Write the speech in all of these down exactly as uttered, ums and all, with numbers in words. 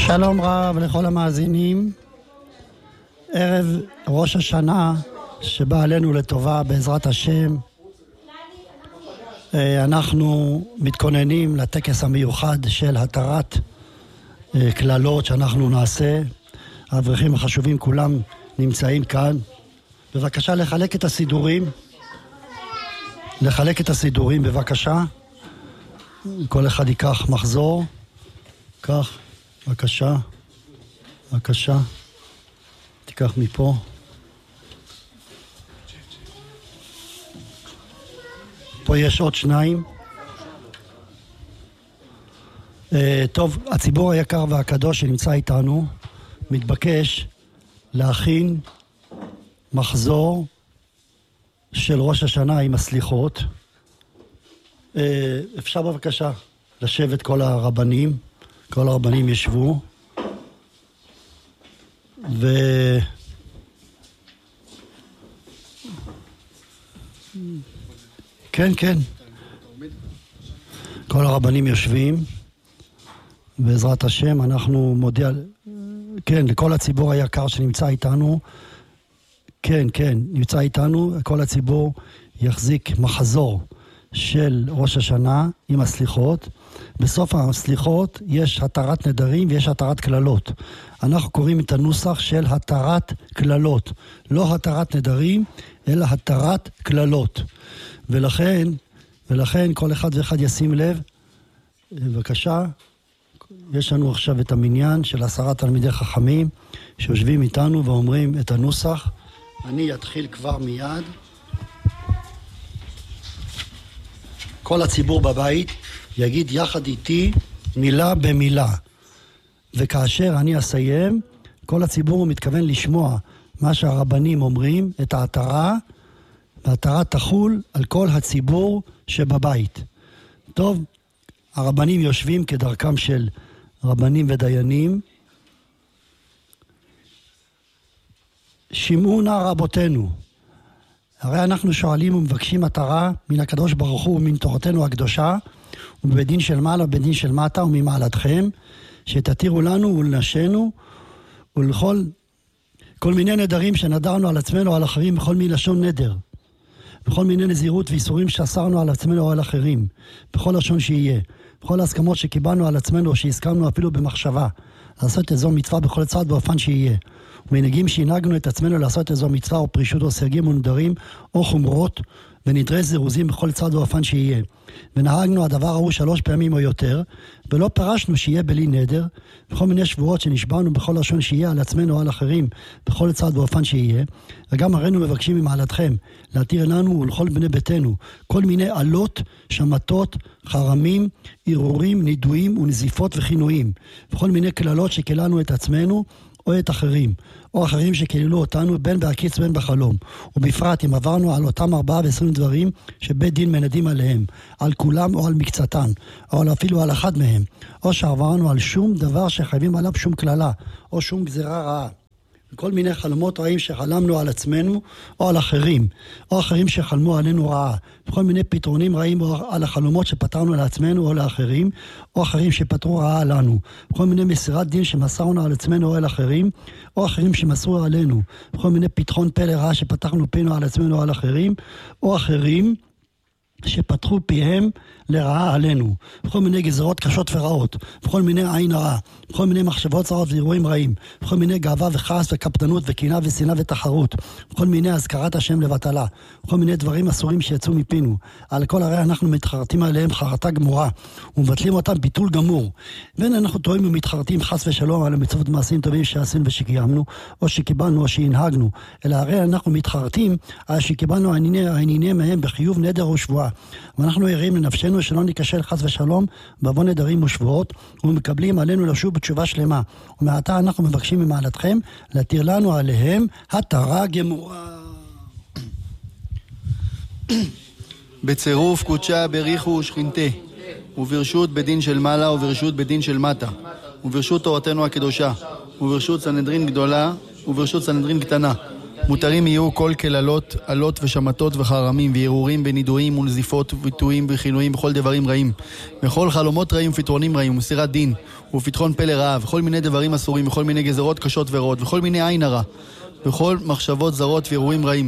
שלום רב לכל המאזינים. ערב ראש השנה שבא עלינו לטובה בעזרת השם. אנחנו מתכוננים לטקס המיוחד של התרת כללות שאנחנו נעשה. האברכים החשובים כולם נמצאים כאן. בבקשה לחלק את הסידורים. לחלק את הסידורים בבקשה. כל אחד ייקח מחזור. כך, בבקשה. בבקשה. תיקח מפה. פה יש עוד שניים. Uh, טוב, הציבור היקר והקדוש שנמצא איתנו מתבקש להכין מחזור של ראש השנה עם הסליחות. Uh, אפשר בבקשה לשבת כל הרבנים, כל הרבנים ישבו. ו... כן, כן. כל הרבנים יושבים. בעזרת השם אנחנו מודיע, כן, לכל הציבור היקר שנמצא איתנו, כן, כן, נמצא איתנו, כל הציבור יחזיק מחזור של ראש השנה עם הסליחות. בסוף הסליחות יש התרת נדרים ויש התרת כללות. אנחנו קוראים את הנוסח של התרת כללות. לא התרת נדרים, אלא התרת כללות. ולכן, ולכן כל אחד ואחד ישים לב, בבקשה, יש לנו עכשיו את המניין של עשרה תלמידי חכמים שיושבים איתנו ואומרים את הנוסח. אני אתחיל כבר מיד. כל הציבור בבית יגיד יחד איתי מילה במילה. וכאשר אני אסיים, כל הציבור מתכוון לשמוע מה שהרבנים אומרים, את ההתרה, וההתרה תחול על כל הציבור שבבית. טוב, הרבנים יושבים כדרכם של רבנים ודיינים. שמעו נא רבותינו, הרי אנחנו שואלים ומבקשים התרה מן הקדוש ברוך הוא ומן תורתנו הקדושה, ובדין של מעלה ובדין של מטה וממעלתכם, שתתירו לנו ולנשנו ולכל כל מיני נדרים שנדרנו על עצמנו או על אחרים, בכל מיני לשון נדר, בכל מיני נזירות ואיסורים שאסרנו על עצמנו או על אחרים, בכל לשון שיהיה, בכל ההסכמות שקיבלנו על עצמנו או שהסכמנו אפילו במחשבה, לעשות איזו מצווה בכל צעד באופן שיהיה. ומנהגים שהנהגנו את עצמנו לעשות איזו מצווה או פרישות או סייגים או נדרים או חומרות ונדרי זירוזים בכל צעד באופן שיהיה. ונהגנו הדבר ההוא שלוש פעמים או יותר, ולא פרשנו שיהיה בלי נדר, בכל מיני שבועות שנשבענו בכל לשון שיהיה על עצמנו או על אחרים, בכל צעד באופן שיהיה. וגם הראינו מבקשים ממעלתכם, להתיר לנו ולכל בני ביתנו, כל מיני עלות, שמתות, חרמים, ערעורים, נידויים ונזיפות וכינויים, בכל מיני כללות שקללנו את עצמנו, או את אחרים, או אחרים שקללו אותנו בין בהקיץ בין בחלום, ובפרט אם עברנו על אותם ארבעה ועשרים דברים שבית דין מנדים עליהם, על כולם או על מקצתן, או אפילו על אחד מהם, או שעברנו על שום דבר שחייבים עליו שום כללה, או שום גזירה רעה. כל מיני חלומות רעים שחלמנו על עצמנו או על אחרים, או אחרים שחלמו עלינו רעה, וכל מיני פתרונים רעים על החלומות שפתרנו לעצמנו או לאחרים, או אחרים שפתרו רעה עלינו, וכל מיני מסירת דין שמסרנו על עצמנו או על אחרים, או אחרים שמסרו עלינו, וכל מיני פתחון פלא רעה שפתחנו פינו על עצמנו או על אחרים, או אחרים שפתחו פיהם לרעה עלינו, בכל מיני גזרות קשות ורעות, בכל מיני עין הרע, בכל מיני מחשבות צרות ואירועים רעים, בכל מיני גאווה וכעס וקפדנות וקנאה ושנאה ותחרות, בכל מיני הזכרת השם לבטלה, בכל מיני דברים אסורים שיצאו מפינו. על כל הרי אנחנו מתחרטים עליהם חרטה גמורה, ומבטלים אותם ביטול גמור. ואין אנחנו טועים ומתחרטים חס ושלום על המצוות מעשים טובים שעשינו ושקיימנו, או שקיבלנו או שהנהגנו, אלא הרי אנחנו מתחרטים על שקיבלנו הענייני מהם בחיוב נדר או שבועה. ואנחנו ערים לנפשנו שלא ניקשל חס ושלום בעוון נדרים ושבועות, ומקבלים עלינו לשוב בתשובה שלמה. ומעתה אנחנו מבקשים ממעלתכם להתיר לנו עליהם התרה גמורה. בצירוף קודשה בריחו ושכינתה, וברשות בדין של מעלה וברשות בדין של מטה, וברשות תורתנו הקדושה, וברשות סנהדרין גדולה וברשות סנהדרין קטנה, מותרים יהיו כל כללות, עלות ושמטות וחרמים, והרהורים ונידויים ונזיפות וביטויים וכינויים בכל דברים רעים, וכל חלומות רעים ופתרונים רעים, ומסירת דין ופתחון פה לרעה, וכל מיני דברים אסורים, וכל מיני גזרות קשות ורעות, וכל מיני עין הרע, וכל מחשבות זרות והרהורים רעים,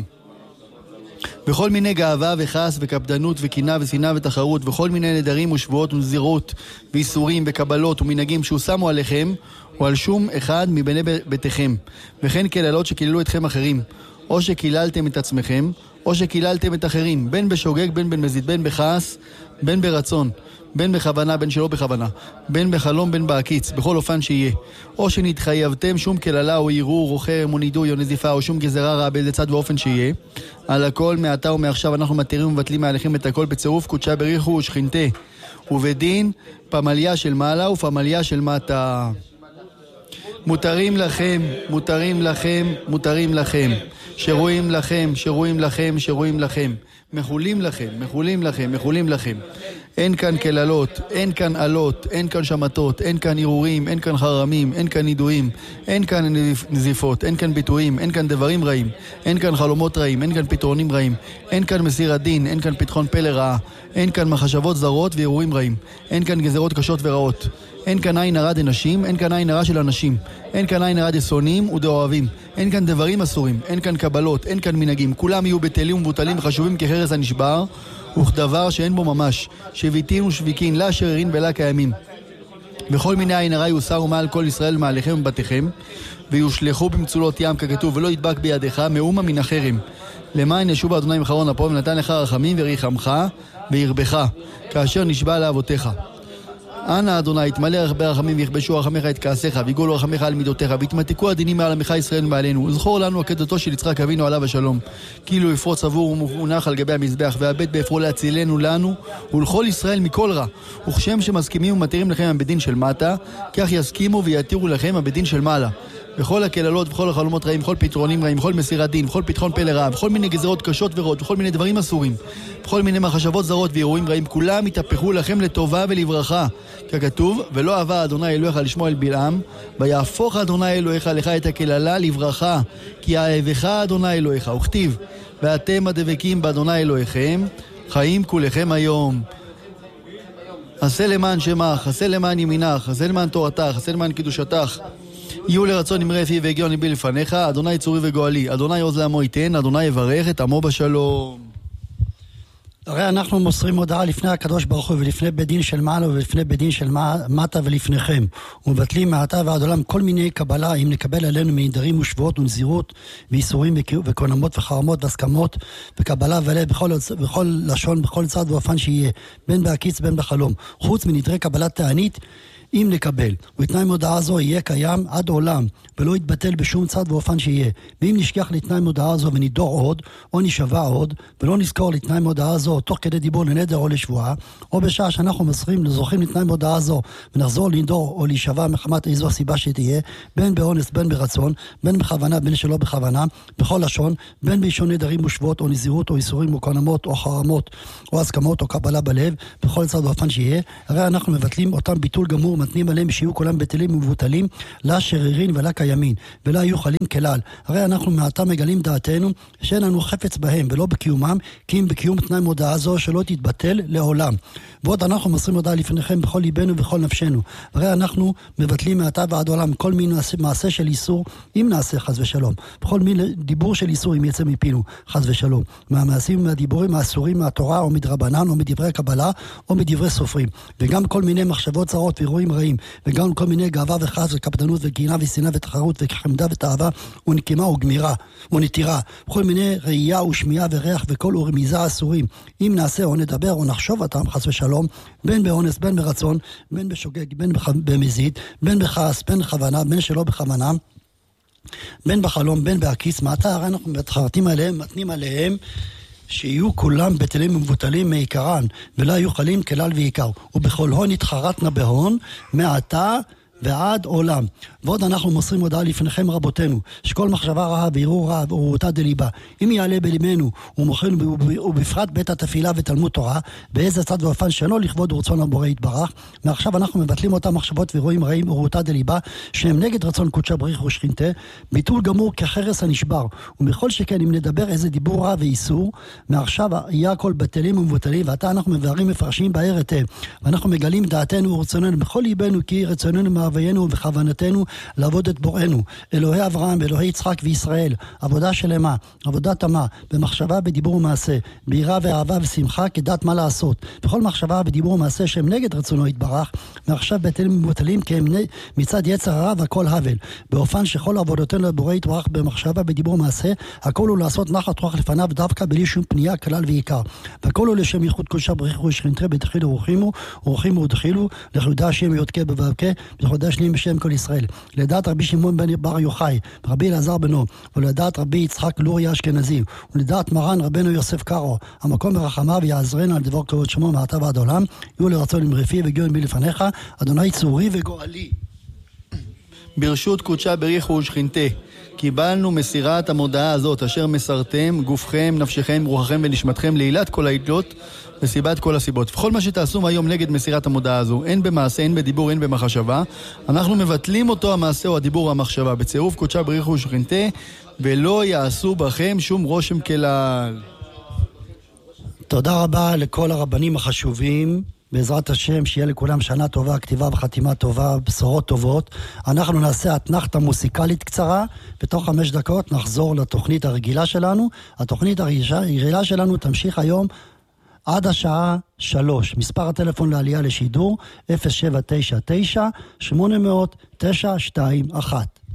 וכל מיני גאווה וכעס וקפדנות וקנאה ושנאה ותחרות, וכל מיני נדרים ושבועות ונזירות ואיסורים וקבלות ומנהגים שהושמו עליכם או על שום אחד מבני ביתכם, וכן קללות שקיללו אתכם אחרים, או שקיללתם את עצמכם, או שקיללתם את אחרים, בין בשוגג, בין במזיד, בין בכעס, בין ברצון, בין בכוונה, בין שלא בכוונה, בין בחלום, בין בעקיץ, בכל אופן שיהיה. או שנתחייבתם שום כללה או ערעור או חרם או נידוי או נזיפה או שום גזרה רעה באיזה צד ואופן שיהיה. על הכל מעתה ומעכשיו אנחנו מתירים ומבטלים מעליכם את הכל בצירוף קודשה בריחו ושכינתה, ובדין פמליה של מעלה ופמליה של מטה. מותרים לכם, מותרים לכם, מותרים לכם, שרואים לכם, שרואים לכם, שרואים לכם, מחולים לכם, מחולים לכם, מחולים לכם. אין כאן כללות, אין כאן עלות, אין כאן שמטות, אין כאן ערעורים, אין כאן חרמים, אין כאן נידויים, אין כאן נזיפות, אין כאן ביטויים, אין כאן דברים רעים, אין כאן חלומות רעים, אין כאן פתרונים רעים, אין כאן מסירת דין, אין כאן פתחון פה לרעה, אין כאן מחשבות זרות וערעורים רעים, אין כאן גזרות קשות ורעות, אין כאן עין הרע דנשים, אין כאן עין הרע של אנשים, אין כאן עין הרע דשונאים ודאוהבים, אין כאן דברים אסורים, אין כאן קבלות, אין כאן מנהגים, כולם יהיו בטלים ומבוטלים חשובים כחרס הנשבר, וכדבר שאין בו ממש, שביטין ושביקין, לה שרירין ולה קיימים. בכל מיני עין הרע יוסרו מעל כל ישראל מעליכם ובתיכם, ויושלחו במצולות ים ככתוב, ולא ידבק בידיך מאומה מן החרם. למען ישוב אדוני מחרון אפו, ונתן לך רחמים וריחמך וירבך, כאשר נשבע לאבותיך. אנא אדוני, יתמלא הרבה רחמים ויכבשו רחמך את כעסיך, ויגולו רחמך על מידותיך, ויתמתקו הדינים מעל עמך ישראל מעלינו. וזכור לנו עקדתו של יצחק אבינו עליו השלום, כאילו יפרוץ עבור ומונח על גבי המזבח, והבט באפרו להצילנו לנו ולכל ישראל מכל רע. וכשם שמסכימים ומתירים לכם הבדין של מטה, כך יסכימו ויתירו לכם הבדין של מעלה. בכל הקללות, בכל החלומות רעים, בכל פתרונים רעים, בכל מסירת דין, בכל פתחון פה לרעה, בכל מיני גזרות קשות ורעות, בכל מיני דברים אסורים, בכל מיני מחשבות זרות ואירועים רעים, כולם יתהפכו לכם לטובה ולברכה, ככתוב, ולא אהבה אדוני אלוהיך לשמוע אל בלעם, ויהפוך אדוני אלוהיך לך את הקללה לברכה, כי אהבך אדוני אלוהיך, וכתיב, ואתם הדבקים באדוני אלוהיכם, חיים כולכם היום. עשה למען שמך, עשה למען ימינך, עשה למען תורתך, עשה למען קדושתך. יהיו לרצון נמרי פי והגיון ליבי לפניך, אדוני צורי וגואלי, אדוני עוז לעמו ייתן, אדוני יברך את עמו בשלום. הרי אנחנו מוסרים הודעה לפני הקדוש ברוך הוא ולפני בית דין של מעלה ולפני בית דין של מטה ולפניכם, ומבטלים מעתה ועד עולם כל מיני קבלה אם נקבל עלינו מנדרים ושבועות ונזירות ואיסורים וקונמות וחרמות והסכמות וקבלה ולב בכל, בכל לשון, בכל צד ואופן שיהיה, בין בהקיץ בין בחלום, חוץ מנדרי קבלת תענית אם נקבל, ותנאי מודעה זו יהיה קיים עד עולם, ולא יתבטל בשום צד ואופן שיהיה. ואם נשכח לתנאי מודעה זו ונידור עוד, או נשבע עוד, ולא נזכור לתנאי מודעה זו, תוך כדי דיבור לנדר או לשבועה, או בשעה שאנחנו מזכירים, זוכים לתנאי מודעה זו, ונחזור לנדור או להישבע מחמת איזו סיבה שתהיה, בין באונס, בין ברצון, בין בכוונה, בין שלא בכוונה, בכל לשון, בין באישון נדרים ושבועות, או נזירות, או איסורים, או קונמות, או חרמות, או הסכמות, או קבלה בלב, בכל צד ואופן שיהיה. הרי אנחנו מבטלים אותם ביטול גמור, מתנים עליהם שיהיו כולם בטלים ומבוטלים, לה שרירין ולה קיימין, ולה יהיו חלים כלל. הרי אנחנו מעתה מגלים דעתנו שאין לנו חפץ בהם ולא בקיומם, כי אם בקיום תנאי מודעה זו שלא תתבטל לעולם. ועוד אנחנו מוסרים הודעה לפניכם בכל ליבנו ובכל נפשנו. הרי אנחנו מבטלים מעתה ועד עולם כל מין מעשה של איסור, אם נעשה חס ושלום. בכל מין דיבור של איסור אם יצא מפינו חס ושלום. מהמעשים ומהדיבורים האסורים מהתורה או מדרבנן או מדברי קבלה או מדברי סופרים. וגם כל מיני מחשבות צרות ואירועים רעים, וגם כל מיני גאווה וכעס וקפדנות וקנאה ושנאה ותחרות וחמדה ותאווה ונקימה וגמירה ונטירה, בכל מיני ראייה ושמיעה וריח וכל ורמיזה אסורים, אם נעשה או נדבר או נחשוב אותם חס ושלום, בין באונס, בין ברצון, בין בשוגג, בין במזיד, בין בכעס, בין בכוונה, בין שלא בכוונה, בין בחלום, בין בהקיץ. מעתה הרי אנחנו מתחרטים עליהם, מתנים עליהם שיהיו כולם בטלים ומבוטלים מעיקרן, ולא יהיו חלים כלל ועיקר, ובכל הון התחרטנה בהון מעתה ועד עולם. ועוד אנחנו מוסרים הודעה לפניכם רבותינו, שכל מחשבה רעה וערעור רע ורותה דליבה, אם יעלה בליבנו ומוחנו ובפרט בית התפילה ותלמוד תורה, באיזה צד ואופן שלא לכבוד רצון הבורא יתברך, מעכשיו אנחנו מבטלים אותם מחשבות ואירועים רעים ורותה דליבה, שהם נגד רצון קודשה בריך ושכינתה, ביטול גמור כחרס הנשבר, ומכל שכן אם נדבר איזה דיבור רע ואיסור, מעכשיו יהיה הכל בטלים ומבוטלים, ועתה אנחנו מבארים מפרשים בהר היטב, ואנחנו מגלים דעתנו ורצוננו בכל ליבנו, כי רצוננו מאוויינו ובכוונתנו לעבוד את בוראנו, אלוהי אברהם ואלוהי יצחק וישראל, עבודה שלמה, עבודה תמה, במחשבה, בדיבור ומעשה, ביראה ואהבה ושמחה, כדעת מה לעשות, בכל מחשבה, בדיבור ומעשה שהם נגד רצונו יתברך, מעכשיו בטלים ומבוטלים, כי הם מצד יצר הרע והכל הבל, באופן שכל עבודתנו לבורא יתברך במחשבה, בדיבור ומעשה, הכל הוא לעשות נחת רוח לפניו דווקא בלי שום פנייה כלל ועיקר, והכל הוא לשם ייחוד קודשה בריך ושכינתה בתחילו ורחימו ורחימו ודחילו לכבודה השם יודקה בבבקה לכבודה שנים בשם כל ישראל, לדעת רבי שמעון בן בר יוחאי ורבי אלעזר בנו, ולדעת רבי יצחק לוריה אשכנזי, ולדעת מרן רבנו יוסף קארו, המקום ברחמיו יעזרנה על דבר כבוד שמו מעתה ועד עולם, יהיו לרצון למרפי וגיון בי לפניך, אדוני צורי וגואלי. ברשות קודשה בריך ושכינתה קיבלנו מסירת המודעה הזאת, אשר מסרתם גופכם, נפשכם, רוחכם ונשמתכם לעילת כל העילות וסיבת כל הסיבות. וכל מה שתעשו היום נגד מסירת המודעה הזו, אין במעשה, אין בדיבור, אין במחשבה, אנחנו מבטלים אותו המעשה או הדיבור או המחשבה, בצירוף קודשה בריך ושכינתה, ולא יעשו בכם שום רושם כלל. תודה רבה לכל הרבנים החשובים. בעזרת השם שיהיה לכולם שנה טובה, כתיבה וחתימה טובה, בשורות טובות. אנחנו נעשה אתנחתה מוסיקלית קצרה, בתוך חמש דקות נחזור לתוכנית הרגילה שלנו. התוכנית הרגילה שלנו תמשיך היום עד השעה שלוש. מספר הטלפון לעלייה לשידור אפס שבע תשע תשע שמונה אפס אפס תשע שתיים אחת.